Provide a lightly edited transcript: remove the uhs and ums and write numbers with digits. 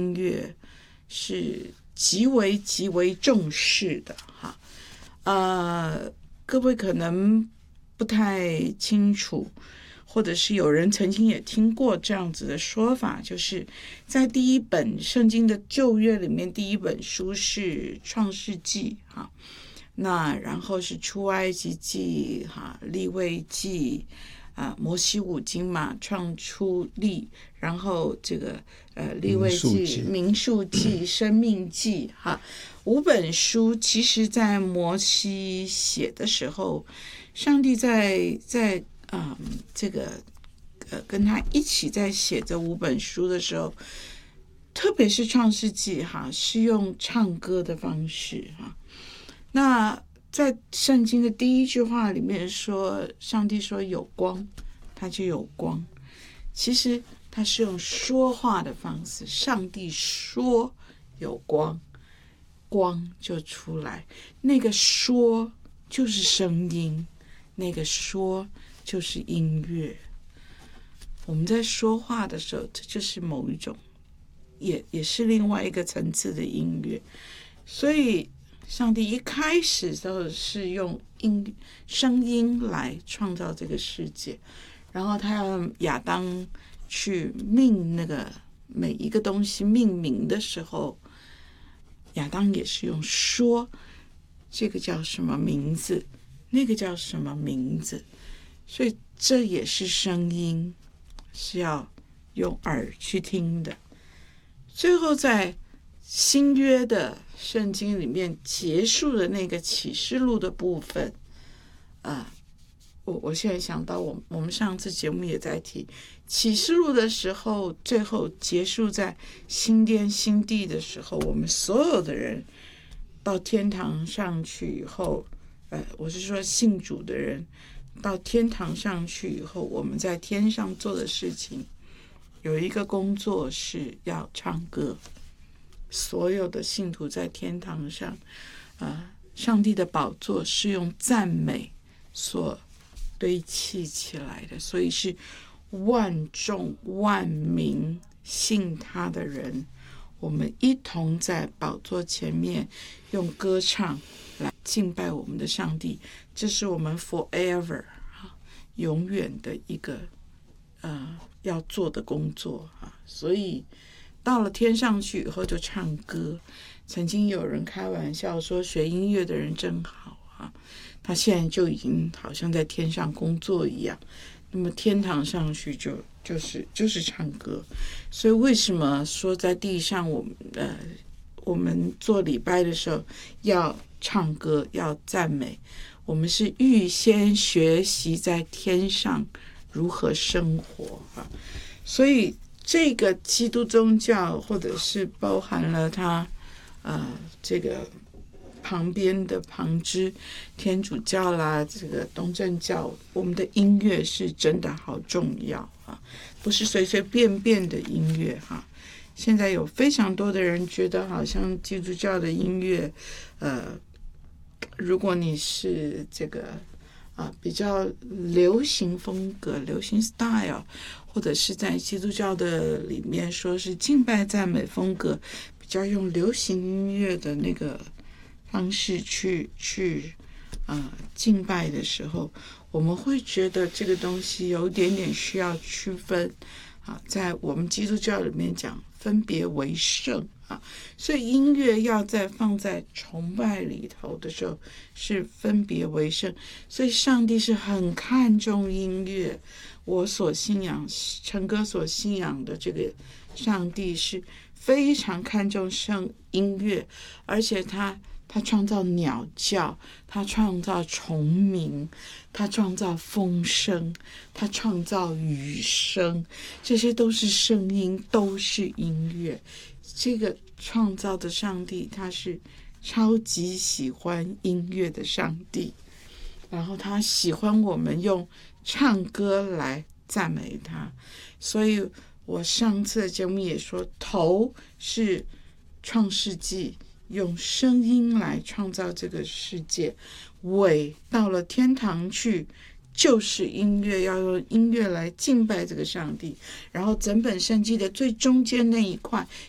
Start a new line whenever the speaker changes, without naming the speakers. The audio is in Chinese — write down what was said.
音乐是极为极为重视的哈。各位可能不太清楚，或者是有人曾经也听过这样子的说法，就是在第一本圣经的旧约里面，第一本书是创世纪哈，那然后是出埃及记哈、利未记摩西五经嘛，创出利，然后这个利未记、民数记、生命记哈，五本书其实在摩西写的时候，上帝在这个跟他一起在写这五本书的时候，特别是创世纪哈，是用唱歌的方式哈。那在圣经的第一句话里面说，上帝说有光，它就有光。其实它是用说话的方式，上帝说有光，光就出来。那个说就是声音，那个说就是音乐。我们在说话的时候，这就是某一种，也是另外一个层次的音乐。所以上帝一开始都是用声音来创造这个世界，然后他要亚当去命那个每一个东西命名的时候，亚当也是用说，这个叫什么名字，那个叫什么名字，所以这也是声音，是要用耳去听的。最后在新约的圣经里面结束的那个启示录的部分我现在想到我们上次节目也在提启示录的时候，最后结束在新天新地的时候，我们所有的人到天堂上去以后，我是说信主的人到天堂上去以后，我们在天上做的事情有一个工作是要唱歌。所有的信徒在天堂上，上帝的宝座是用赞美所堆砌起来的，所以是万众万民信他的人，我们一同在宝座前面用歌唱来敬拜我们的上帝，这是我们 forever 永远的一个要做的工作所以到了天上去以后就唱歌。曾经有人开玩笑说学音乐的人真好他现在就已经好像在天上工作一样。那么天堂上去就是唱歌。所以为什么说在地上我们做礼拜的时候要唱歌要赞美，我们是预先学习在天上如何生活所以这个基督宗教或者是包含了它这个旁边的旁支天主教啦，这个东正教，我们的音乐是真的好重要不是随随便便的音乐现在有非常多的人觉得好像基督教的音乐如果你是这个比较流行风格流行 style， 或者是在基督教的里面说是敬拜赞美风格，比较用流行音乐的那个方式去敬拜的时候，我们会觉得这个东西有点点需要区分在我们基督教里面讲分别为圣所以音乐要放在崇拜里头的时候是分别为圣。所以上帝是很看重音乐，我所信仰陈哥所信仰的这个上帝是非常看重音乐，而且他创造鸟叫，他创造虫鸣，他创造风声，他创造雨声，这些都是声音，都是音乐。这个创造的上帝他是超级喜欢音乐的上帝，然后他喜欢我们用唱歌来赞美他。所以我上次的节目也说，头是创世纪用声音来创造这个世界，尾到了天堂去就是音乐，要用音乐来敬拜这个上帝。然后整本圣经的最中间那一块